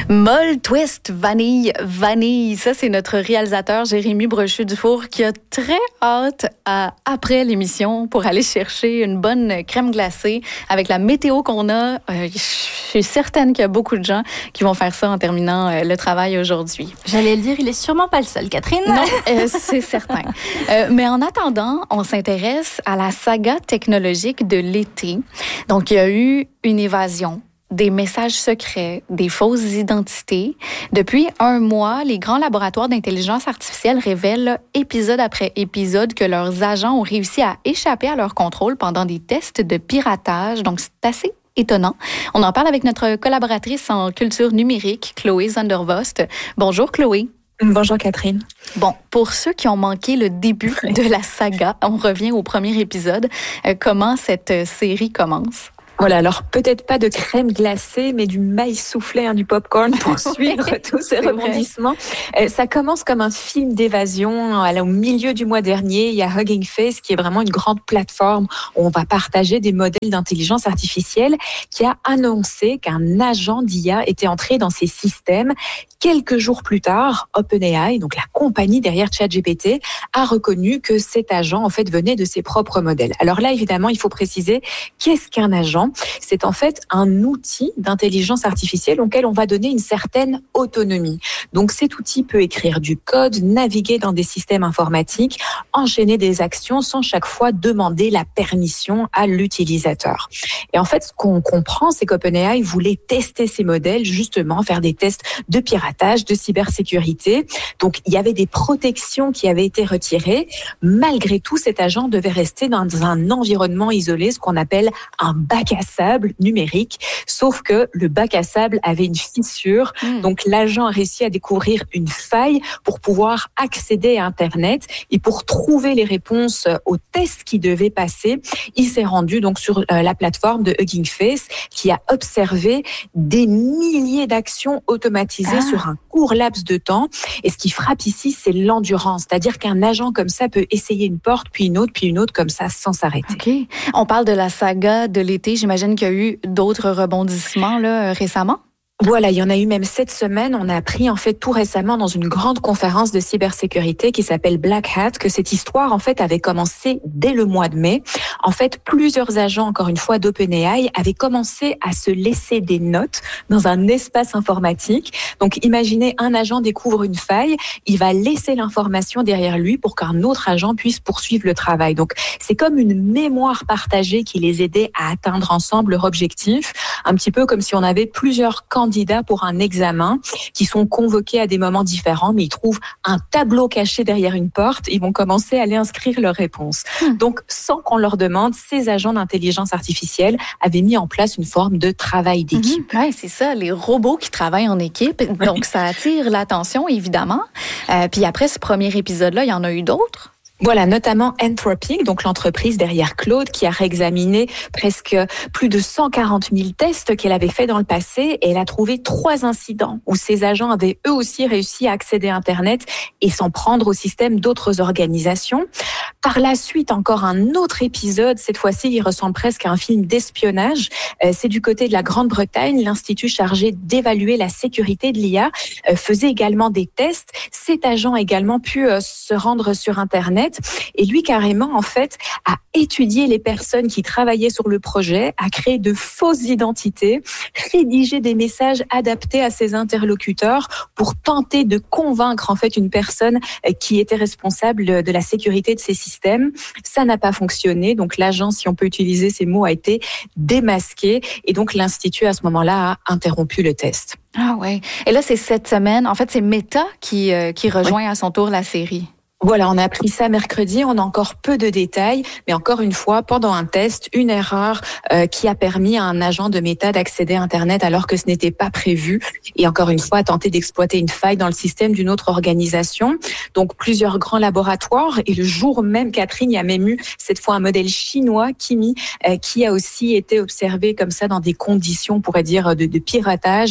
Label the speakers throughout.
Speaker 1: Molle, twist, vanille, vanille. Ça, c'est notre réalisateur Jérémy Brochu-Dufour qui a très hâte après l'émission pour aller chercher une bonne crème glacée avec la météo qu'on a. Je suis certaine qu'il y a beaucoup de gens qui vont faire ça en terminant le travail aujourd'hui.
Speaker 2: J'allais le dire, il est sûrement pas le seul, Catherine.
Speaker 1: Non, c'est certain. Mais en attendant, on s'intéresse à la saga technologique de l'été. Donc, il y a eu une évasion, des messages secrets, des fausses identités. Depuis un mois, les grands laboratoires d'intelligence artificielle révèlent épisode après épisode que leurs agents ont réussi à échapper à leur contrôle pendant des tests de piratage. Donc, c'est assez étonnant. On en parle avec notre collaboratrice en culture numérique, Chloé Zondervost. Bonjour, Chloé.
Speaker 3: Bonjour Catherine.
Speaker 1: Bon, pour ceux qui ont manqué le début de la saga, on revient au premier épisode. Comment cette série commence?
Speaker 3: Voilà, alors peut-être pas de crème glacée, mais du maïs soufflé, du popcorn pour suivre tous ces rebondissements. Ça commence comme un film d'évasion. Au milieu du mois dernier, il y a Hugging Face, qui est vraiment une grande plateforme où on va partager des modèles d'intelligence artificielle, qui a annoncé qu'un agent d'IA était entré dans ses systèmes. Quelques jours plus tard, OpenAI, donc la compagnie derrière ChatGPT, a reconnu que cet agent, en fait, venait de ses propres modèles. Alors là, évidemment, il faut préciser qu'est-ce qu'un agent? C'est en fait un outil d'intelligence artificielle auquel on va donner une certaine autonomie. Donc cet outil peut écrire du code, naviguer dans des systèmes informatiques, enchaîner des actions sans chaque fois demander la permission à l'utilisateur. Et en fait, ce qu'on comprend, c'est qu'OpenAI voulait tester ces modèles, justement, faire des tests de piratage, de cybersécurité. Donc il y avait des protections qui avaient été retirées. Malgré tout, cet agent devait rester dans un environnement isolé, ce qu'on appelle un bac à sable numérique, sauf que le bac à sable avait une fissure, donc l'agent a réussi à découvrir une faille pour pouvoir accéder à Internet et pour trouver les réponses aux tests qu'il devait passer, il s'est rendu donc sur la plateforme de Hugging Face qui a observé des milliers d'actions automatisées sur un court laps de temps. Et ce qui frappe ici, c'est l'endurance, c'est-à-dire qu'un agent comme ça peut essayer une porte, puis une autre comme ça sans s'arrêter.
Speaker 1: OK. On parle de la saga de l'été. J'imagine qu'il y a eu d'autres rebondissements là, récemment?
Speaker 3: Voilà, il y en a eu même cette semaine. On a appris en fait tout récemment dans une grande conférence de cybersécurité qui s'appelle Black Hat que cette histoire en fait avait commencé dès le mois de mai. En fait, plusieurs agents, encore une fois, d'OpenAI avaient commencé à se laisser des notes dans un espace informatique. Donc, imaginez un agent découvre une faille, il va laisser l'information derrière lui pour qu'un autre agent puisse poursuivre le travail. Donc, c'est comme une mémoire partagée qui les aidait à atteindre ensemble leur objectif. Un petit peu comme si on avait plusieurs candidats pour un examen qui sont convoqués à des moments différents, mais ils trouvent un tableau caché derrière une porte. Ils vont commencer à aller inscrire leurs réponses. Donc, sans qu'on leur demande, ces agents d'intelligence artificielle avaient mis en place une forme de travail d'équipe.
Speaker 1: Oui, c'est ça, les robots qui travaillent en équipe. Donc, ça attire l'attention, évidemment. Puis après ce premier épisode-là, il y en a eu d'autres.
Speaker 3: Voilà, notamment Anthropic, donc l'entreprise derrière Claude, qui a réexaminé presque plus de 140 000 tests qu'elle avait fait dans le passé, et elle a trouvé 3 incidents où ces agents avaient eux aussi réussi à accéder à Internet et s'en prendre au système d'autres organisations. Par la suite, encore un autre épisode, cette fois-ci, il ressemble presque à un film d'espionnage. C'est du côté de la Grande-Bretagne, l'institut chargé d'évaluer la sécurité de l'IA faisait également des tests. Cet agent a également pu se rendre sur Internet. Et lui, carrément, en fait, a étudié les personnes qui travaillaient sur le projet, a créé de fausses identités, rédigé des messages adaptés à ses interlocuteurs pour tenter de convaincre, en fait, une personne qui était responsable de la sécurité de ces systèmes. Ça n'a pas fonctionné. Donc, l'agent, si on peut utiliser ces mots, a été démasqué. Et donc, l'Institut, à ce moment-là, a interrompu le test.
Speaker 1: Ah ouais. Et là, c'est cette semaine. En fait, c'est Meta qui rejoint à son tour la série.
Speaker 3: Voilà, on a appris ça mercredi, on a encore peu de détails, mais encore une fois, pendant un test, une erreur qui a permis à un agent de Meta d'accéder à Internet alors que ce n'était pas prévu, et encore une fois, tenter d'exploiter une faille dans le système d'une autre organisation. Donc, plusieurs grands laboratoires, et le jour même, Catherine, il y a même eu cette fois un modèle chinois, Kimi, qui a aussi été observé comme ça dans des conditions, on pourrait dire, de piratage,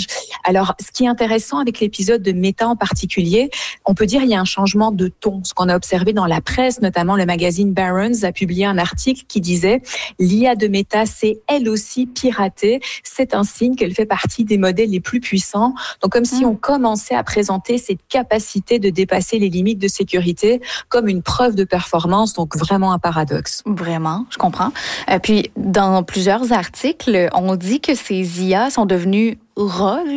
Speaker 3: Alors, ce qui est intéressant avec l'épisode de Meta en particulier, on peut dire qu'il y a un changement de ton. Ce qu'on a observé dans la presse, notamment le magazine Barron's a publié un article qui disait « L'IA de Meta s'est elle aussi piratée. C'est un signe qu'elle fait partie des modèles les plus puissants. » Donc, comme si on commençait à présenter cette capacité de dépasser les limites de sécurité comme une preuve de performance, donc vraiment un paradoxe.
Speaker 1: Vraiment, je comprends. Puis, dans plusieurs articles, on dit que ces IA sont devenus rogue,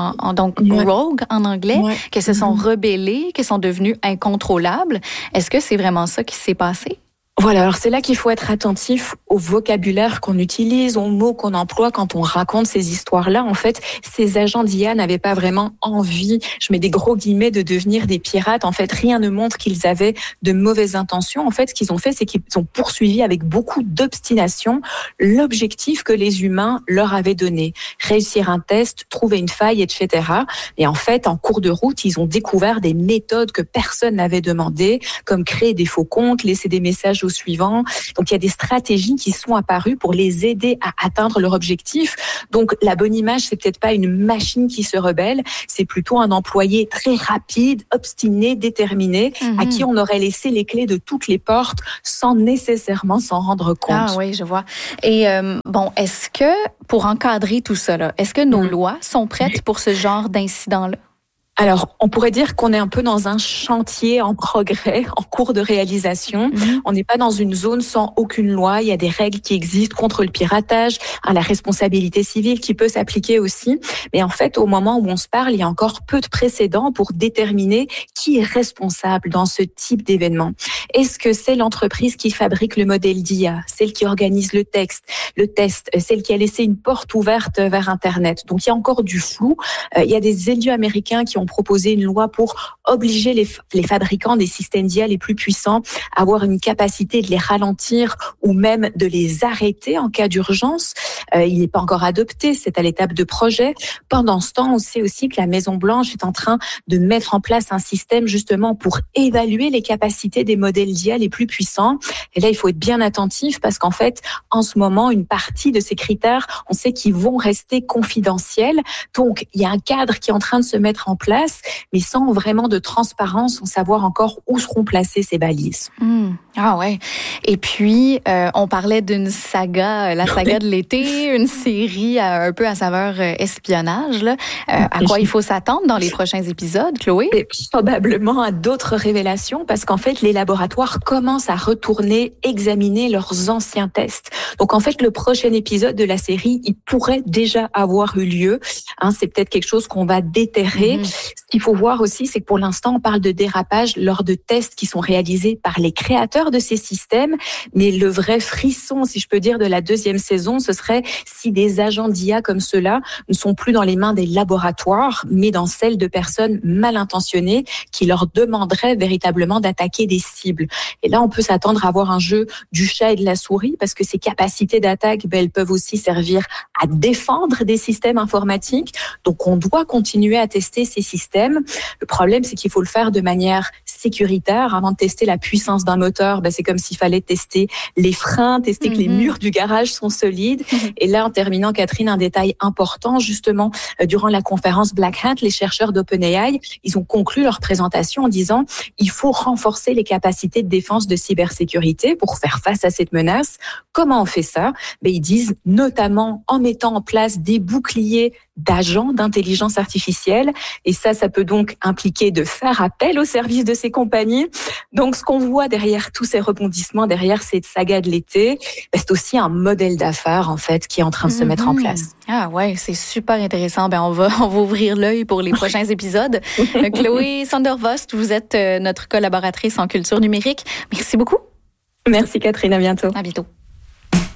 Speaker 1: rogue en anglais, que se sont rebellés, que sont devenus incontrôlables. Est-ce que c'est vraiment ça qui s'est passé?
Speaker 3: Voilà, alors c'est là qu'il faut être attentif au vocabulaire qu'on utilise, aux mots qu'on emploie quand on raconte ces histoires-là. En fait, ces agents d'IA n'avaient pas vraiment envie, je mets des gros guillemets, de devenir des pirates. En fait, rien ne montre qu'ils avaient de mauvaises intentions. En fait, ce qu'ils ont fait, c'est qu'ils ont poursuivi avec beaucoup d'obstination l'objectif que les humains leur avaient donné. Réussir un test, trouver une faille, etc. Et en fait, en cours de route, ils ont découvert des méthodes que personne n'avait demandées, comme créer des faux comptes, laisser des messages au suivant. Donc, il y a des stratégies qui sont apparues pour les aider à atteindre leur objectif. Donc, la bonne image, c'est peut-être pas une machine qui se rebelle, c'est plutôt un employé très rapide, obstiné, déterminé, à qui on aurait laissé les clés de toutes les portes sans nécessairement s'en rendre compte.
Speaker 1: Ah oui, je vois. Et est-ce que, pour encadrer tout ça, est-ce que nos lois sont prêtes pour ce genre d'incident-là?
Speaker 3: Alors, on pourrait dire qu'on est un peu dans un chantier en progrès, en cours de réalisation. On n'est pas dans une zone sans aucune loi. Il y a des règles qui existent contre le piratage, la responsabilité civile qui peut s'appliquer aussi. Mais en fait, au moment où on se parle, il y a encore peu de précédents pour déterminer qui est responsable dans ce type d'événement. Est-ce que c'est l'entreprise qui fabrique le modèle d'IA, celle qui organise le test, celle qui a laissé une porte ouverte vers Internet? Donc, il y a encore du flou. Il y a des élus américains qui ont proposé une loi pour obliger les fabricants des systèmes d'IA les plus puissants à avoir une capacité de les ralentir ou même de les arrêter en cas d'urgence. Il n'est pas encore adopté, c'est à l'étape de projet. Pendant ce temps, on sait aussi que la Maison-Blanche est en train de mettre en place un système justement pour évaluer les capacités des modèles d'IA les plus puissants. Et là, il faut être bien attentif parce qu'en fait, en ce moment, une partie de ces critères, on sait qu'ils vont rester confidentiels. Donc, il y a un cadre qui est en train de se mettre en place, mais sans vraiment de transparence, sans savoir encore où seront placées ces balises.
Speaker 1: Ah ouais. Et puis, on parlait d'une saga, la saga de l'été, une série un peu à saveur espionnage. Là. À quoi il faut s'attendre dans les prochains épisodes, Chloé?
Speaker 3: Et probablement à d'autres révélations, parce qu'en fait, les laboratoires commencent à retourner, examiner leurs anciens tests. Donc en fait, le prochain épisode de la série, il pourrait déjà avoir eu lieu. C'est peut-être quelque chose qu'on va déterrer. Ce qu'il faut voir aussi, c'est que pour l'instant, on parle de dérapage lors de tests qui sont réalisés par les créateurs de ces systèmes. Mais le vrai frisson, si je peux dire, de la deuxième saison, ce serait si des agents d'IA comme ceux-là ne sont plus dans les mains des laboratoires, mais dans celles de personnes mal intentionnées qui leur demanderaient véritablement d'attaquer des cibles. Et là, on peut s'attendre à avoir un jeu du chat et de la souris parce que ces capacités d'attaque, elles peuvent aussi servir à défendre des systèmes informatiques. Donc, on doit continuer à tester ces systèmes. Le problème, c'est qu'il faut le faire de manière sécuritaire. Avant de tester la puissance d'un moteur, c'est comme s'il fallait tester les freins, tester que les murs du garage sont solides. Et là, en terminant, Catherine, un détail important, justement, durant la conférence Black Hat, les chercheurs d'OpenAI, ils ont conclu leur présentation en disant il faut renforcer les capacités de défense de cybersécurité pour faire face à cette menace. Comment on fait ça? Ils disent notamment en mettant en place des boucliers d'agents d'intelligence artificielle. Et ça peut donc impliquer de faire appel au service de ces compagnies. Donc, ce qu'on voit derrière tous ces rebondissements, derrière cette saga de l'été, c'est aussi un modèle d'affaires, en fait, qui est en train de se mettre en place.
Speaker 1: Ah ouais, c'est super intéressant. On va ouvrir l'œil pour les prochains épisodes. Chloé Sandervost, vous êtes notre collaboratrice en culture numérique. Merci beaucoup.
Speaker 3: Merci Catherine, à bientôt.
Speaker 1: À bientôt.